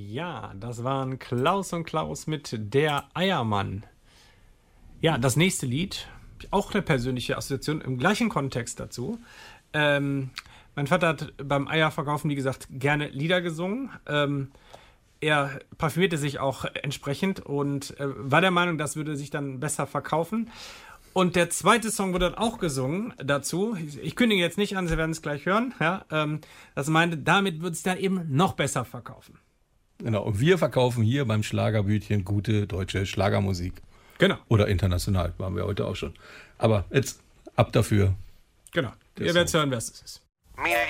Ja, das waren Klaus und Klaus mit Der Eiermann. Ja, das nächste Lied, auch eine persönliche Assoziation im gleichen Kontext dazu. Mein Vater hat beim Eierverkaufen, wie gesagt, gerne Lieder gesungen. Er parfümierte sich auch entsprechend und war der Meinung, das würde sich dann besser verkaufen. Und der zweite Song wurde dann auch gesungen dazu. Ich kündige jetzt nicht an, Sie werden es gleich hören. Ja, das meinte, damit wird es dann eben noch besser verkaufen. Genau, und wir verkaufen hier beim Schlagerbütchen gute deutsche Schlagermusik. Genau. Oder international, waren wir heute auch schon. Aber jetzt ab dafür. Genau, ihr werdet hören, wer es ist.